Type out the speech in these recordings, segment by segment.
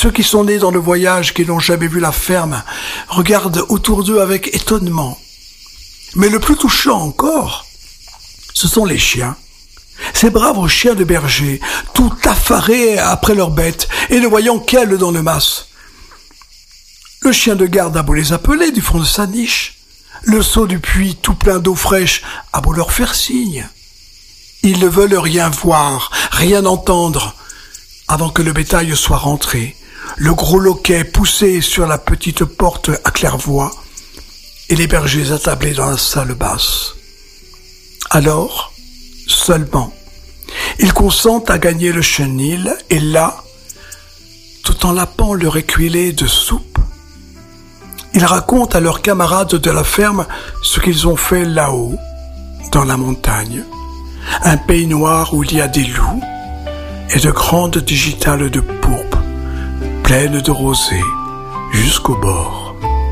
Ceux qui sont nés dans le voyage, qui n'ont jamais vu la ferme, regardent autour d'eux avec étonnement. Mais le plus touchant encore, ce sont les chiens. Ces braves chiens de berger, tout affarés après leurs bêtes et ne voyant qu'elles dans le mas. Le chien de garde a beau les appeler du fond de sa niche. Le seau du puits tout plein d'eau fraîche a beau leur faire signe. Ils ne veulent rien voir, rien entendre. Avant que le bétail soit rentré, le gros loquet poussé sur la petite porte à claire-voie et les bergers attablés dans la salle basse. Alors, seulement, ils consentent à gagner le chenil et là, tout en lapant leur écuellé de soupe, ils racontent à leurs camarades de la ferme ce qu'ils ont fait là-haut, dans la montagne, un pays noir où il y a des loups et de grandes digitales de pourpre, pleines de rosée jusqu'au bord.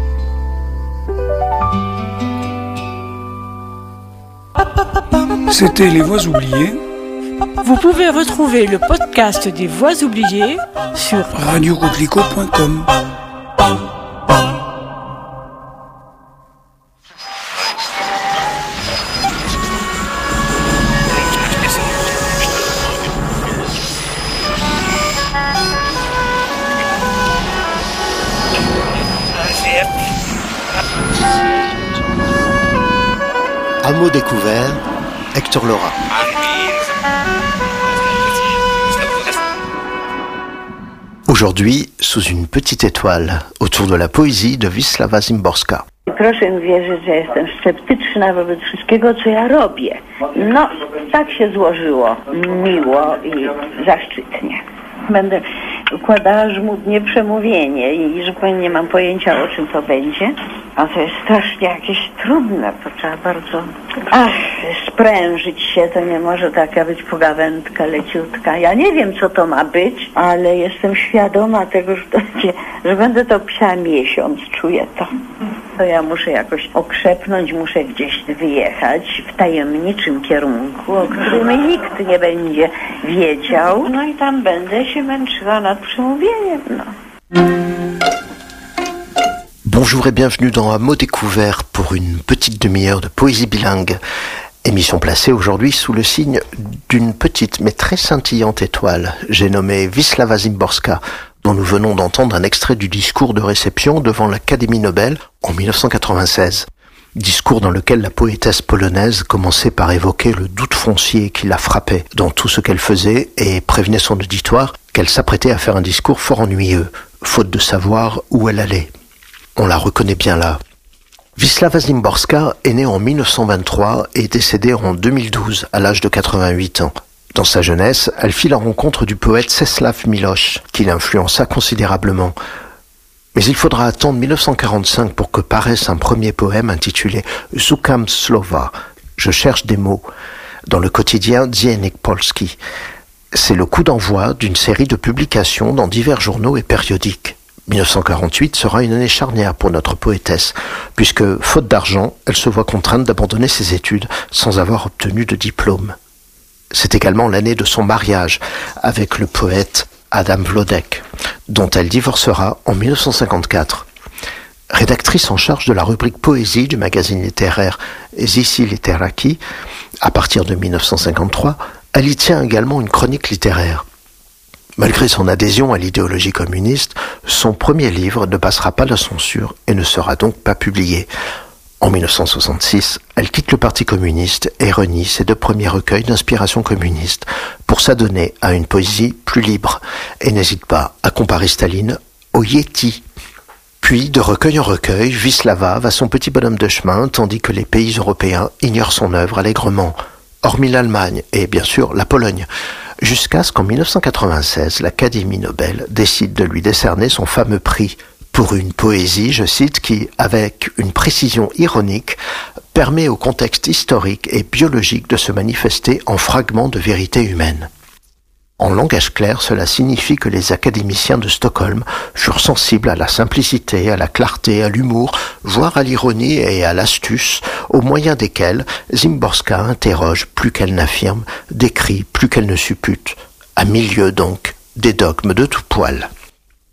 C'était Les Voix oubliées. Vous pouvez retrouver le podcast des Voix oubliées sur radiocoquelicot.com. À mot découvert, Hector Lora. Aujourd'hui, sous une petite étoile, autour de la poésie de Wisława Szymborska. Proszę mi wierzyć, że jestem sceptyczna wobec wszystkiego, co ja robię. No, tak się złożyło. Miło i zaszczytnie. Będę układała żmudnie przemówienie i zupełnie nie mam pojęcia, o czym to będzie. A to jest strasznie jakieś trudne, to trzeba bardzo sprężyć się, to nie może taka być pogawędka leciutka. Ja nie wiem, co to ma być, ale jestem świadoma tego, że będę to psia miesiąc, czuję to. To ja muszę jakoś okrzepnąć, muszę gdzieś wyjechać w tajemniczym kierunku, o którym nikt nie będzie wiedział. No i tam będę się męczyła nad przemówieniem, no. Bonjour et bienvenue dans Un mot découvert pour une petite demi-heure de poésie bilingue. Émission placée aujourd'hui sous le signe d'une petite mais très scintillante étoile. J'ai nommé Wisława Szymborska, dont nous venons d'entendre un extrait du discours de réception devant l'Académie Nobel en 1996. Discours dans lequel la poétesse polonaise commençait par évoquer le doute foncier qui la frappait dans tout ce qu'elle faisait et prévenait son auditoire qu'elle s'apprêtait à faire un discours fort ennuyeux, faute de savoir où elle allait. On la reconnaît bien là. Wisława Szymborska est née en 1923 et est décédée en 2012 à l'âge de 88 ans. Dans sa jeunesse, elle fit la rencontre du poète Czesław Miłosz, qui l'influença considérablement. Mais il faudra attendre 1945 pour que paraisse un premier poème intitulé Szukam słowa, je cherche des mots, dans le quotidien Dziennik Polski. C'est le coup d'envoi d'une série de publications dans divers journaux et périodiques. 1948 sera une année charnière pour notre poétesse, puisque, faute d'argent, elle se voit contrainte d'abandonner ses études sans avoir obtenu de diplôme. C'est également l'année de son mariage avec le poète Adam Wlodek, dont elle divorcera en 1954. Rédactrice en charge de la rubrique poésie du magazine littéraire Zisi Literaki, à partir de 1953, elle y tient également une chronique littéraire. Malgré son adhésion à l'idéologie communiste, son premier livre ne passera pas la censure et ne sera donc pas publié. En 1966, elle quitte le Parti communiste et renie ses deux premiers recueils d'inspiration communiste pour s'adonner à une poésie plus libre et n'hésite pas à comparer Staline au Yéti. Puis, de recueil en recueil, Wisława va son petit bonhomme de chemin tandis que les pays européens ignorent son œuvre allègrement, hormis l'Allemagne et bien sûr la Pologne. Jusqu'à ce qu'en 1996, l'Académie Nobel décide de lui décerner son fameux prix pour une poésie, je cite, qui, avec une précision ironique, permet au contexte historique et biologique de se manifester en fragments de vérité humaine. En langage clair, cela signifie que les académiciens de Stockholm furent sensibles à la simplicité, à la clarté, à l'humour, voire à l'ironie et à l'astuce, au moyen desquels Szymborska interroge plus qu'elle n'affirme, décrit plus qu'elle ne suppute, à milieu donc des dogmes de tout poil.